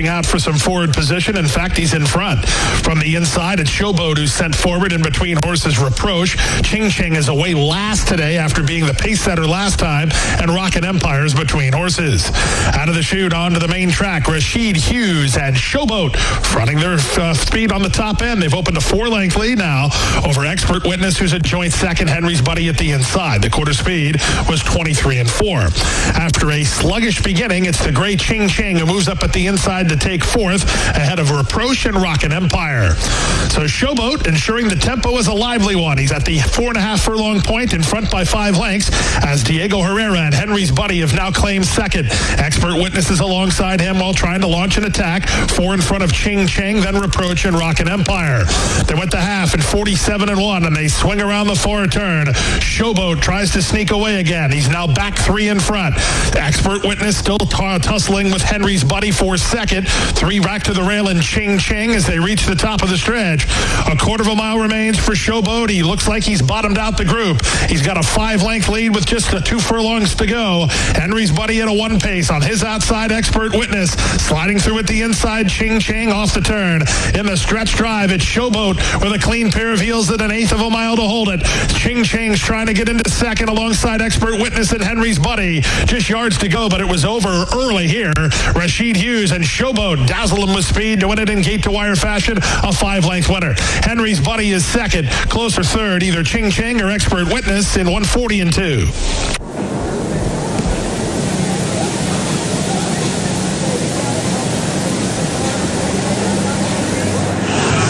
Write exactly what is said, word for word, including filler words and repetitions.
watching out for some forward position. In fact, he's in front. From the inside, it's Showboat who's sent forward in between horses Reproach. Ching Ching is away last today after being the pace setter last time, and Rockin' Empire is between horses. Out of the chute onto the main track, Rashid Hughes and Showboat fronting their uh, speed on the top end. They've opened a four-length lead now over Expert Witness, who's a joint second. Henry's Buddy at the inside. The quarter speed was twenty-three and four. After a sluggish beginning, it's the gray Ching Ching who moves up at the inside to take fourth ahead of Reproach and Rockin' Empire. So Showboat ensuring the tempo is a lively one. He's at the four and a half furlong point in front by five lengths as Diego Herrera and Henry's Buddy have now claimed second. Expert Witnesses alongside him while trying to launch an attack. Four in front of Ching Ching, then Reproach and Rockin' Empire. They went the half at forty-seven and one, and they swing around the far turn. Showboat tries to sneak away again. He's now back three in front. Expert Witness still t- tussling with Henry's Buddy for second. Three back to the rail and Ching Ching as they reach the top of the stretch. A quarter of a mile remains for Showboat. He looks like he's bottomed out the group. He's got a five-length lead with just the two furlongs to go. Henry's Buddy at a one pace on his outside. Expert Witness sliding through at the inside. Ching Ching off the turn. In the stretch drive, it's Showboat with a clean pair of heels at an eighth of a mile to hold it. Ching Ching's trying to get into second alongside Expert Witness and Henry's Buddy. Just yards to go, but it was over early here. Rashid Hughes and Showboat dazzle him with speed to win it in gate-to-wire fashion. A five-length winner. Henry's Buddy is second. Closer third, either Ching Ching or Expert Witness in one forty and two.